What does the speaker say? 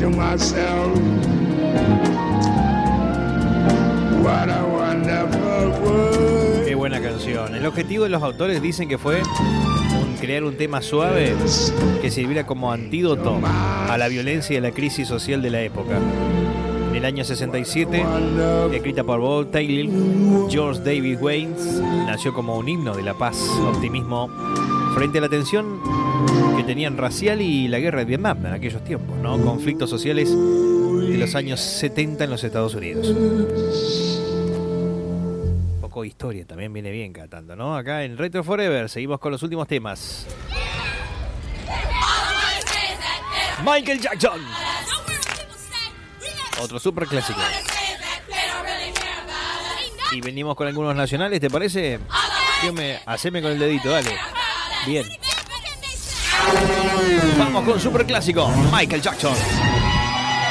to myself, what a wonderful world. Qué buena canción. El objetivo de los autores dicen que fue crear un tema suave que sirviera como antídoto a la violencia y a la crisis social de la época. En el año 67, escrita por Bob Taylor, George David Waynes, nació como un himno de la paz, optimismo frente a la tensión que tenían racial y la guerra de Vietnam en aquellos tiempos, ¿no? Conflictos sociales de los años 70 en los Estados Unidos. Un poco de historia también viene bien cada tanto, ¿no? Acá en Retro Forever seguimos con los últimos temas. Michael Jackson, otro super clásico. Y venimos con algunos nacionales, ¿te parece? Haceme con el dedito, dale. Bien. Vamos con super clásico, Michael Jackson.